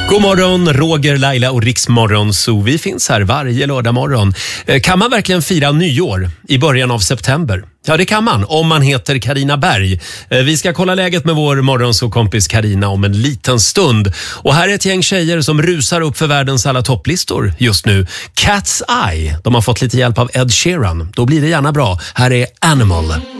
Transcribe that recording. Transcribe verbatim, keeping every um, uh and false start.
God morgon, Roger, Laila och Riksmorgon. Så vi finns här varje lördag morgon. Kan man verkligen fira nyår i början av september? Ja, det kan man om man heter Carina Berg. Vi ska kolla läget med vår morgonsåkompis Carina om en liten stund. Och här är ett gäng tjejer som rusar upp för världens alla topplistor just nu. Cat's Eye, de har fått lite hjälp av Ed Sheeran. Då blir det gärna bra. Här är Animal.